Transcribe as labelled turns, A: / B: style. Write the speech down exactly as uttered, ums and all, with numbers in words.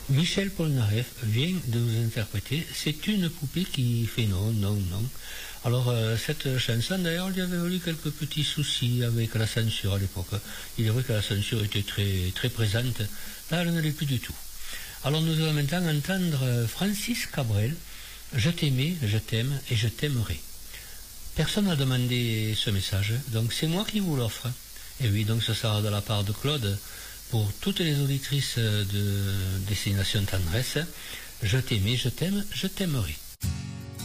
A: Michel Polnareff vient de vous interpréter C'est une poupée qui fait non, non, non. Alors, euh, cette chanson, d'ailleurs, il y avait eu quelques petits soucis avec la censure à l'époque. Il est vrai que la censure était très, très présente. Là, elle ne l'est plus du tout. Alors, nous allons maintenant entendre Francis Cabrel, Je t'aimais, je t'aime et je t'aimerai. Personne n'a demandé ce message, donc c'est moi qui vous l'offre. Et oui, donc ce sera de la part de Claude pour toutes les auditrices de Destination Tendresse. Je t'aimais, je t'aime, je t'aimerai.